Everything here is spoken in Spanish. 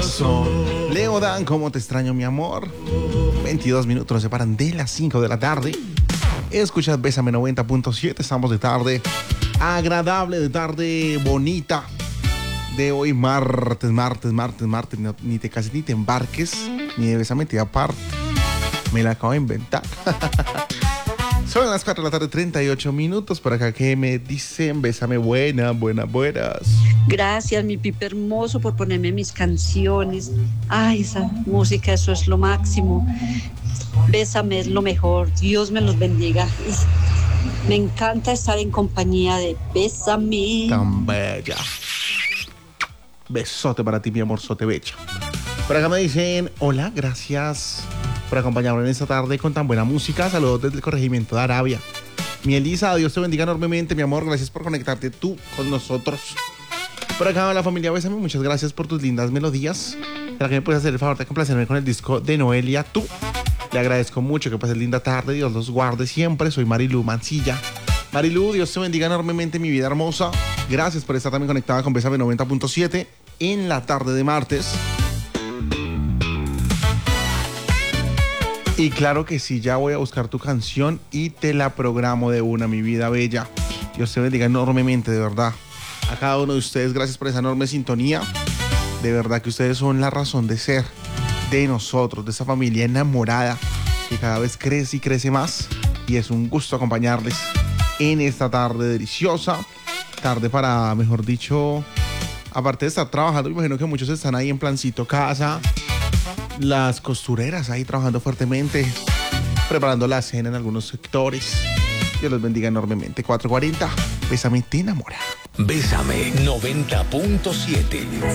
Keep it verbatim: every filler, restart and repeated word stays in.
corazón. Leo Dan, ¿cómo te extraño, mi amor? veintidós minutos nos separan de las cinco de la tarde. Escuchas Bésame noventa punto siete. Estamos de tarde agradable, de tarde bonita. De hoy martes, martes, martes, martes. No, ni te cases ni te embarques. Ni de Bésame te aparte. Me la acabo de inventar. Son las cuatro de la tarde, treinta y ocho minutos. Por acá que me dicen, bésame buenas, buenas, buenas. Gracias, mi Pipe hermoso, por ponerme mis canciones. Ay, esa música, eso es lo máximo. Bésame es lo mejor. Dios me los bendiga. Me encanta estar en compañía de Bésame. Tan bella. Besote para ti, mi amorzote bella. Por acá me dicen, hola, gracias por acompañarme en esta tarde con tan buena música. Saludos desde el corregimiento de Arabia. Mi Elisa, Dios te bendiga enormemente, mi amor. Gracias por conectarte tú con nosotros. Por acá la familia Bésame, muchas gracias por tus lindas melodías. ¿Será que me puedes hacer el favor de complacerme con el disco de Noelia, tú? Le agradezco mucho, que pases linda tarde. Dios los guarde siempre. Soy Marilu Mancilla. Marilu, Dios te bendiga enormemente, mi vida hermosa. Gracias por estar también conectada con Bésame noventa punto siete en la tarde de martes. Y claro que sí, ya voy a buscar tu canción y te la programo de una, mi vida bella. Dios te bendiga enormemente, de verdad. A cada uno de ustedes, gracias por esa enorme sintonía. De verdad que ustedes son la razón de ser de nosotros, de esa familia enamorada que cada vez crece y crece más. Y es un gusto acompañarles en esta tarde deliciosa. Tarde para, mejor dicho, aparte de estar trabajando, me imagino que muchos están ahí en plancito casa. Las costureras ahí trabajando fuertemente, preparando la cena en algunos sectores. Dios los bendiga enormemente. cuatro cuarenta, Bésame te enamora. Bésame noventa punto siete.